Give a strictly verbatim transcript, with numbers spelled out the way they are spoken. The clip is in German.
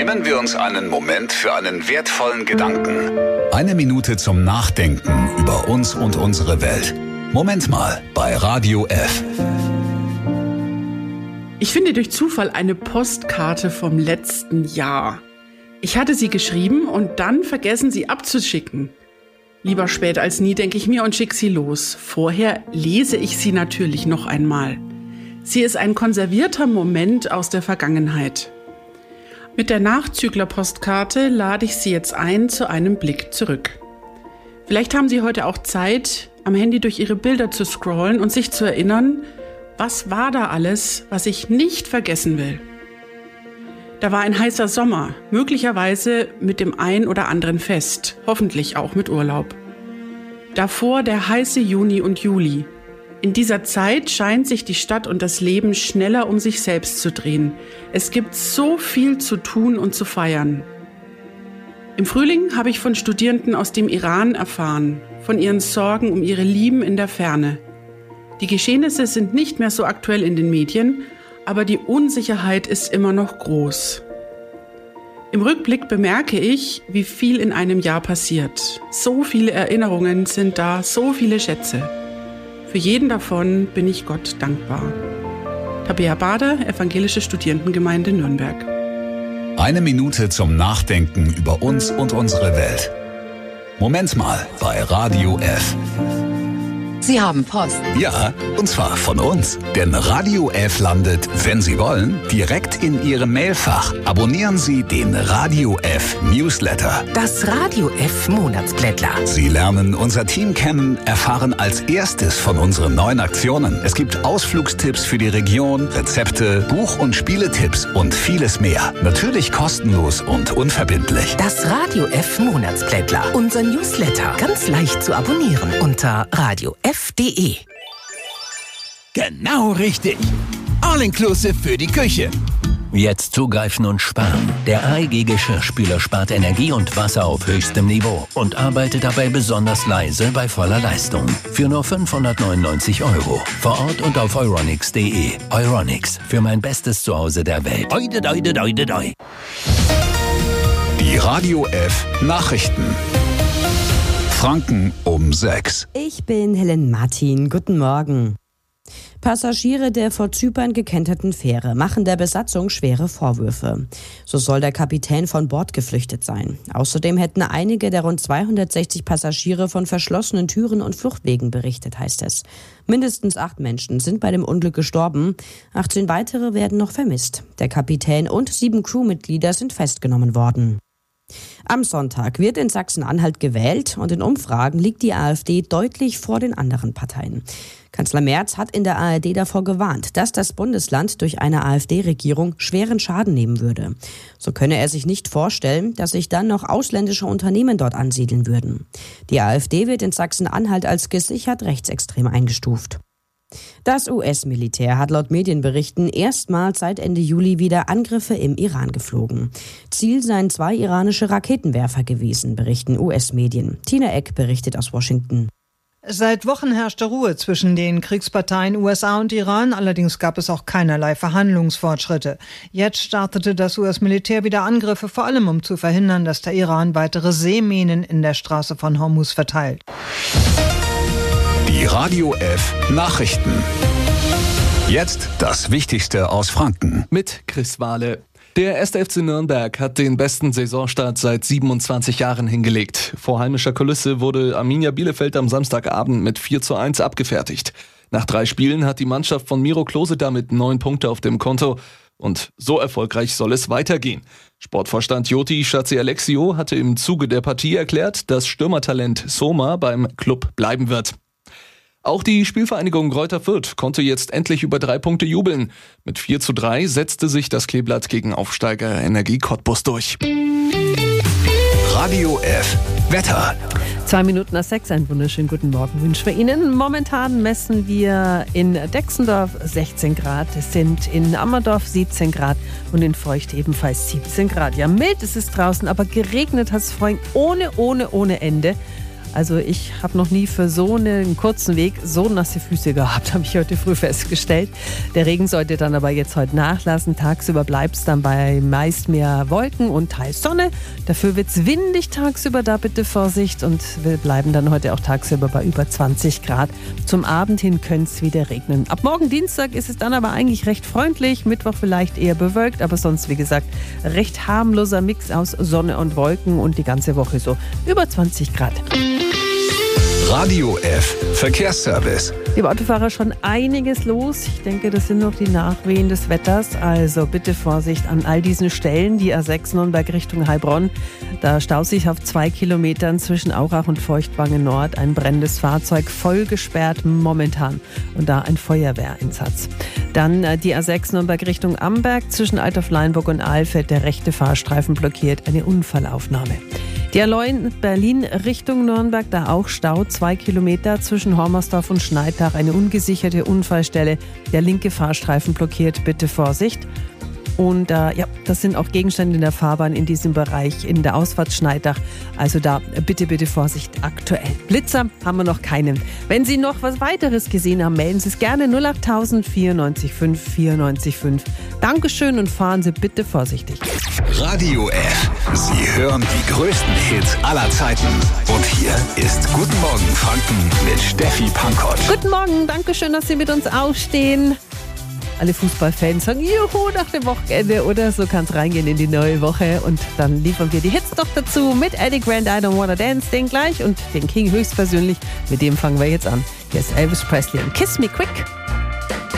Nehmen wir uns einen Moment für einen wertvollen Gedanken. Eine Minute zum Nachdenken über uns und unsere Welt. Moment mal bei Radio F. Ich finde durch Zufall eine Postkarte vom letzten Jahr. Ich hatte sie geschrieben und dann vergessen, sie abzuschicken. Lieber spät als nie, denke ich mir, und schicke sie los. Vorher lese ich sie natürlich noch einmal. Sie ist ein konservierter Moment aus der Vergangenheit. Mit der Nachzügler-Postkarte lade ich Sie jetzt ein zu einem Blick zurück. Vielleicht haben Sie heute auch Zeit, am Handy durch Ihre Bilder zu scrollen und sich zu erinnern, was war da alles, was ich nicht vergessen will. Da war ein heißer Sommer, möglicherweise mit dem ein oder anderen Fest, hoffentlich auch mit Urlaub. Davor der heiße Juni und Juli. In dieser Zeit scheint sich die Stadt und das Leben schneller um sich selbst zu drehen. Es gibt so viel zu tun und zu feiern. Im Frühling habe ich von Studierenden aus dem Iran erfahren, von ihren Sorgen um ihre Lieben in der Ferne. Die Geschehnisse sind nicht mehr so aktuell in den Medien, aber die Unsicherheit ist immer noch groß. Im Rückblick bemerke ich, wie viel in einem Jahr passiert. So viele Erinnerungen sind da, so viele Schätze. Für jeden davon bin ich Gott dankbar. Tabea Bader, Evangelische Studierendengemeinde Nürnberg. Eine Minute zum Nachdenken über uns und unsere Welt. Moment mal bei Radio F. Sie haben Post. Ja, und zwar von uns. Denn Radio F landet, wenn Sie wollen, direkt in Ihrem Mailfach. Abonnieren Sie den Radio F Newsletter. Das Radio F Monatsblättler. Sie lernen unser Team kennen, erfahren als erstes von unseren neuen Aktionen. Es gibt Ausflugstipps für die Region, Rezepte, Buch- und Spieletipps und vieles mehr. Natürlich kostenlos und unverbindlich. Das Radio F Monatsblättler. Unser Newsletter. Ganz leicht zu abonnieren unter radio f punkt de. Genau richtig. All-inclusive für die Küche. Jetzt zugreifen und sparen. Der A E G-Geschirrspüler spart Energie und Wasser auf höchstem Niveau und arbeitet dabei besonders leise bei voller Leistung. Für nur fünfhundertneunundneunzig Euro. Vor Ort und auf euronics punkt de. Euronics, für mein bestes Zuhause der Welt. Oide, oide, oide, oide. Die Radio F Nachrichten. Franken um sechs. Ich bin Helen Martin. Guten Morgen. Passagiere der vor Zypern gekenterten Fähre machen der Besatzung schwere Vorwürfe. So soll der Kapitän von Bord geflüchtet sein. Außerdem hätten einige der rund zweihundertsechzig Passagiere von verschlossenen Türen und Fluchtwegen berichtet, heißt es. Mindestens acht Menschen sind bei dem Unglück gestorben. achtzehn weitere werden noch vermisst. Der Kapitän und sieben Crewmitglieder sind festgenommen worden. Am Sonntag wird in Sachsen-Anhalt gewählt und in Umfragen liegt die AfD deutlich vor den anderen Parteien. Kanzler Merz hat in der A R D davor gewarnt, dass das Bundesland durch eine AfD-Regierung schweren Schaden nehmen würde. So könne er sich nicht vorstellen, dass sich dann noch ausländische Unternehmen dort ansiedeln würden. Die AfD wird in Sachsen-Anhalt als gesichert rechtsextrem eingestuft. Das U S-Militär hat laut Medienberichten erstmals seit Ende Juli wieder Angriffe im Iran geflogen. Ziel seien zwei iranische Raketenwerfer gewesen, berichten U S-Medien. Tina Eck berichtet aus Washington. Seit Wochen herrschte Ruhe zwischen den Kriegsparteien U S A und Iran, allerdings gab es auch keinerlei Verhandlungsfortschritte. Jetzt startete das U S-Militär wieder Angriffe, vor allem um zu verhindern, dass der Iran weitere Seeminen in der Straße von Hormuz verteilt. Die Radio F Nachrichten. Jetzt das Wichtigste aus Franken. Mit Chris Wahle. Der erste F C Nürnberg hat den besten Saisonstart seit siebenundzwanzig Jahren hingelegt. Vor heimischer Kulisse wurde Arminia Bielefeld am Samstagabend mit vier zu eins abgefertigt. Nach drei Spielen hat die Mannschaft von Miro Klose damit neun Punkte auf dem Konto. Und so erfolgreich soll es weitergehen. Sportvorstand Joti Schatzi-Alexio hatte im Zuge der Partie erklärt, dass Stürmertalent Soma beim Club bleiben wird. Auch die Spielvereinigung Greuther Fürth konnte jetzt endlich über drei Punkte jubeln. Mit vier zu drei setzte sich das Kleeblatt gegen Aufsteiger Energie Cottbus durch. Radio F Wetter. Zwei Minuten nach sechs, einen wunderschönen guten Morgen wünschen wir Ihnen. Momentan messen wir in Dexendorf sechzehn Grad, es sind in Ammerdorf siebzehn Grad und in Feucht ebenfalls siebzehn Grad. Ja, mild ist es draußen, aber geregnet hat es vorhin ohne, ohne, ohne Ende. Also ich habe noch nie für so einen kurzen Weg so nasse Füße gehabt, habe ich heute früh festgestellt. Der Regen sollte dann aber jetzt heute nachlassen. Tagsüber bleibt es dann bei meist mehr Wolken und teils Sonne. Dafür wird es windig tagsüber, da bitte Vorsicht. Und wir bleiben dann heute auch tagsüber bei über zwanzig Grad. Zum Abend hin könnte es wieder regnen. Ab morgen Dienstag ist es dann aber eigentlich recht freundlich. Mittwoch vielleicht eher bewölkt, aber sonst, wie gesagt, recht harmloser Mix aus Sonne und Wolken und die ganze Woche so über zwanzig Grad. Radio F Verkehrsservice. Liebe Autofahrer, schon einiges los. Ich denke, das sind noch die Nachwehen des Wetters. Also bitte Vorsicht an all diesen Stellen. Die A sechs Nürnberg Richtung Heilbronn. Da staut sich auf zwei Kilometern zwischen Aurach und Feuchtwangen Nord ein brennendes Fahrzeug, voll gesperrt momentan. Und da ein Feuerwehreinsatz. Dann die A sechs Nürnberg Richtung Amberg zwischen Altdorf-Leinburg und Ahlfeld. Der rechte Fahrstreifen blockiert, eine Unfallaufnahme. Die A neun Berlin Richtung Nürnberg, da auch Stau, zwei Kilometer zwischen Hormersdorf und Schneidach, eine ungesicherte Unfallstelle. Der linke Fahrstreifen blockiert, bitte Vorsicht. Und äh, ja, das sind auch Gegenstände in der Fahrbahn in diesem Bereich, in der Ausfahrt Schneidach. Also da bitte, bitte Vorsicht aktuell. Blitzer haben wir noch keinen. Wenn Sie noch was weiteres gesehen haben, melden Sie es gerne null acht tausend vierundneunzig fünf vierundneunzig fünf. Dankeschön und fahren Sie bitte vorsichtig. Radio F. Sie hören die größten Hits aller Zeiten. Und hier ist Guten Morgen Franken mit Steffi Pankott. Guten Morgen, Dankeschön, dass Sie mit uns aufstehen. Alle Fußballfans sagen, juhu, nach dem Wochenende oder so kann es reingehen in die neue Woche. Und dann liefern wir die Hits noch dazu mit Eddie Grant, I Don't Wanna Dance, den gleich und den King höchstpersönlich. Mit dem fangen wir jetzt an. Hier ist Elvis Presley und Kiss Me Quick.